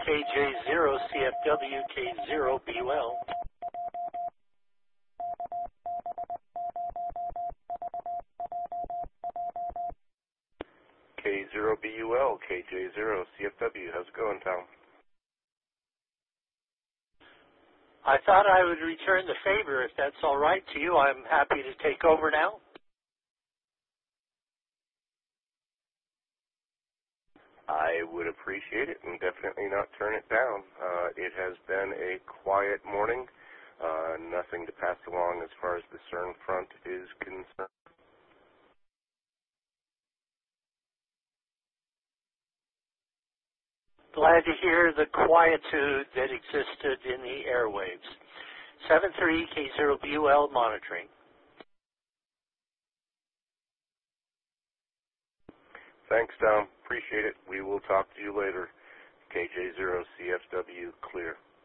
KJ0CFW, K0BUL. K0BUL, KJ0CFW. How's it going, Tom? I thought I would return the favor if that's all right to you. I'm happy to take over now. I would appreciate it and definitely not turn it down. It has been a quiet morning. Nothing to pass along as far as the CERN front is concerned. Glad to hear the quietude that existed in the airwaves. 73 K0BUL monitoring. Thanks, Tom. Appreciate it. We will talk to you later. KJ0CFW, clear.